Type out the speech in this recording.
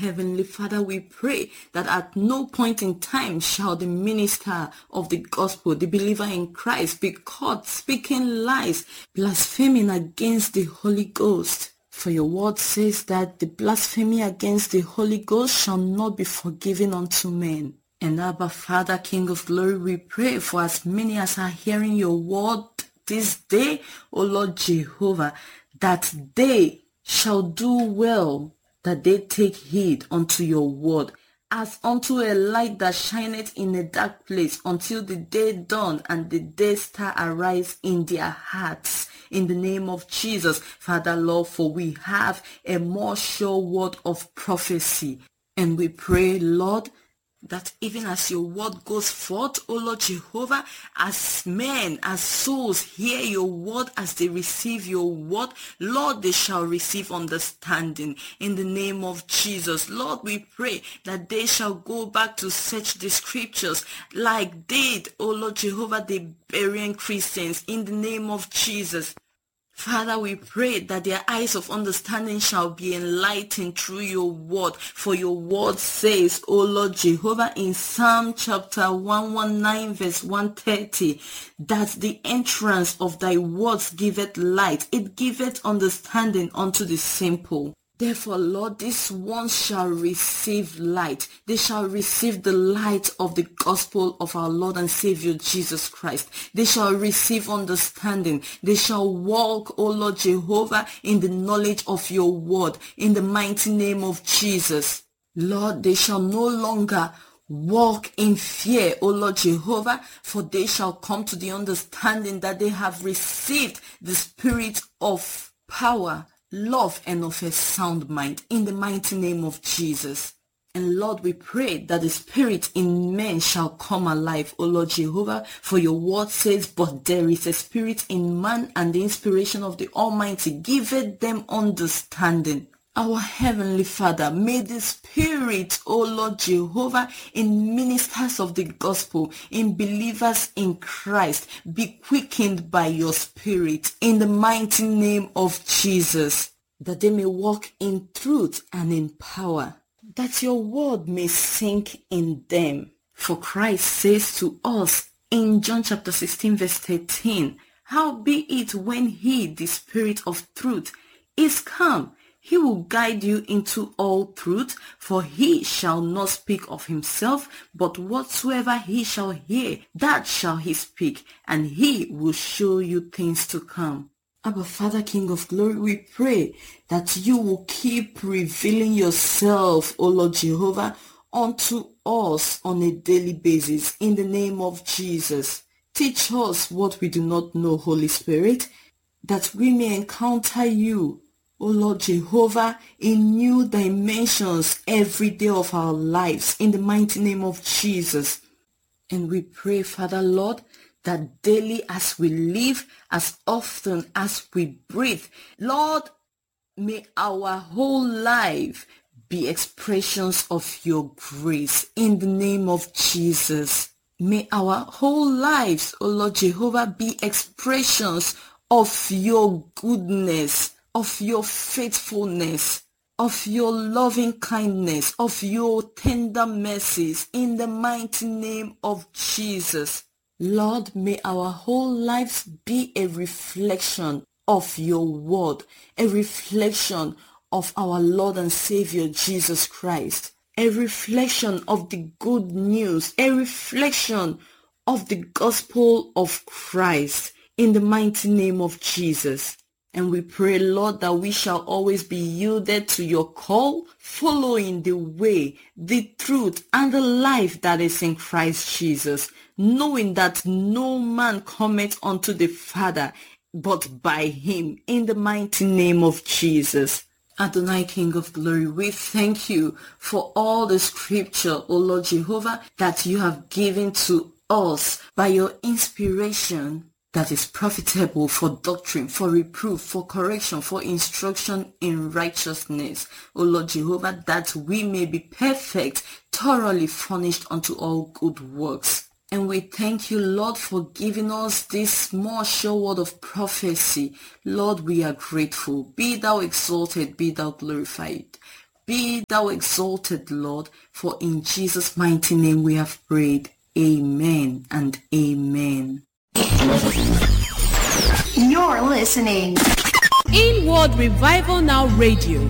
Heavenly Father, we pray that at no point in time shall the minister of the gospel, the believer in Christ, be caught speaking lies, blaspheming against the Holy Ghost. For your word says that the blasphemy against the Holy Ghost shall not be forgiven unto men. And Abba, Father, King of glory, we pray for as many as are hearing your word this day, O Lord Jehovah, that they shall do well, that they take heed unto your word, as unto a light that shineth in a dark place, until the day dawn and the day star arise in their hearts. In the name of Jesus, Father, Lord, for we have a more sure word of prophecy. And we pray, Lord, that even as your word goes forth, O Lord Jehovah, as men, as souls hear your word, as they receive your word, Lord, they shall receive understanding. In the name of Jesus, Lord, we pray that they shall go back to search the scriptures like did, O Lord Jehovah, the Berean Christians. In the name of Jesus, Father, we pray that their eyes of understanding shall be enlightened through your word. For your word says, O Lord Jehovah, in Psalm chapter 119 verse 130, that the entrance of thy words giveth light, it giveth understanding unto the simple. Therefore, Lord, these ones shall receive light. They shall receive the light of the gospel of our Lord and Savior Jesus Christ. They shall receive understanding. They shall walk, O Lord Jehovah, in the knowledge of your word, in the mighty name of Jesus. Lord, they shall no longer walk in fear, O Lord Jehovah, for they shall come to the understanding that they have received the spirit of power, love, and of a sound mind, in the mighty name of Jesus. And Lord, we pray that the spirit in men shall come alive, O Lord Jehovah, for your word says, but there is a spirit in man, and the inspiration of the Almighty giveth them understanding. Our Heavenly Father, may the Spirit, O Lord Jehovah, in ministers of the gospel, in believers in Christ, be quickened by your Spirit in the mighty name of Jesus, that they may walk in truth and in power, that your word may sink in them. For Christ says to us in John chapter 16 verse 13, howbeit when he, the Spirit of truth, is come, he will guide you into all truth, for he shall not speak of himself, but whatsoever he shall hear, that shall he speak, and he will show you things to come. Abba, Father, King of glory, we pray that you will keep revealing yourself, O Lord Jehovah, unto us on a daily basis, in the name of Jesus. Teach us what we do not know, Holy Spirit, that we may encounter you, O Lord Jehovah, in new dimensions every day of our lives, in the mighty name of Jesus. And we pray, Father Lord, that daily as we live, as often as we breathe, Lord, may our whole life be expressions of your grace, in the name of Jesus. May our whole lives, O Lord Jehovah, be expressions of your goodness, of your faithfulness, of your loving kindness, of your tender mercies, in the mighty name of Jesus. Lord, may our whole lives be a reflection of your word, a reflection of our Lord and Savior Jesus Christ, a reflection of the good news, a reflection of the gospel of Christ, in the mighty name of Jesus. And we pray, Lord, that we shall always be yielded to your call, following the way, the truth, and the life that is in Christ Jesus, knowing that no man cometh unto the Father but by him, in the mighty name of Jesus. Adonai, King of glory, we thank you for all the scripture, O Lord Jehovah, that you have given to us by your inspiration, that is profitable for doctrine, for reproof, for correction, for instruction in righteousness, O Lord Jehovah, that we may be perfect, thoroughly furnished unto all good works. And we thank you, Lord, for giving us this more sure word of prophecy. Lord, we are grateful. Be thou exalted, be thou glorified. Be thou exalted, Lord, for in Jesus' mighty name we have prayed. Amen and amen. You're listening Inward Revival Now Radio.